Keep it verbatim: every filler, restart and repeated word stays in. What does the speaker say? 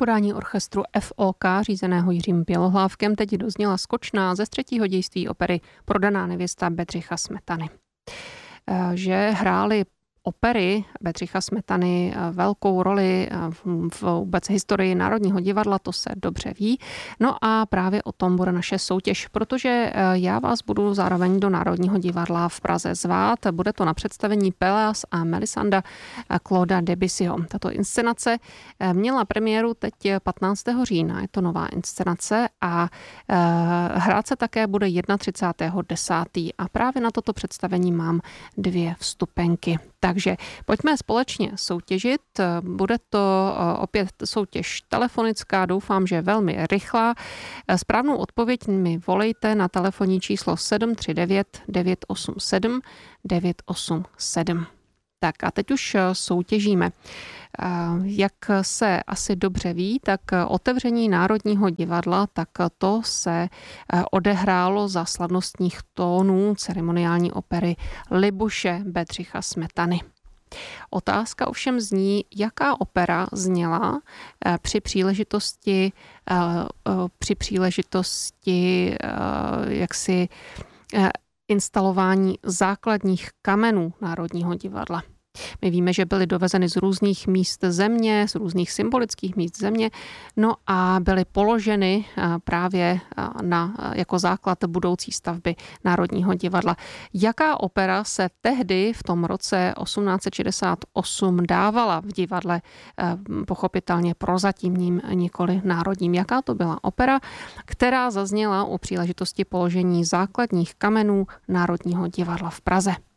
podání orchestru F O K řízeného Jiřím Bělohlávkem teď dozněla skočná ze z třetího dějství opery Prodaná nevěsta Bedřicha Smetany. Že hráli opery Bedřicha Smetany velkou roli v vůbec historii Národního divadla, to se dobře ví. No a právě o tom bude naše soutěž, protože já vás budu zároveň do Národního divadla v Praze zvát. Bude to na představení Péléas a Melisanda Clauda Debussyho. Tato inscenace měla premiéru teď patnáctého října, je to nová inscenace a hrát se také bude třicátého prvního desátého a právě na toto představení mám dvě vstupenky. Takže pojďme společně soutěžit. Bude to opět soutěž telefonická, doufám, že velmi rychlá. Správnou odpověď mi volejte na telefonní číslo sedm tři devět devět osm sedm devět osm sedm. Tak a teď už soutěžíme. Jak se asi dobře ví, tak otevření Národního divadla, tak to se odehrálo za slavnostních tónů ceremoniální opery Libuše Bedřicha Smetany. Otázka ovšem zní, jaká opera zněla při příležitosti, při příležitosti jaksi instalování základních kamenů Národního divadla. My víme, že byly dovezeny z různých míst země, z různých symbolických míst země, no a byly položeny právě na, jako základ budoucí stavby Národního divadla. Jaká opera se tehdy v tom roce osmnáct set šedesát osm dávala v divadle, pochopitelně prozatímním, nikoli národním? Jaká to byla opera, která zazněla u příležitosti položení základních kamenů Národního divadla v Praze?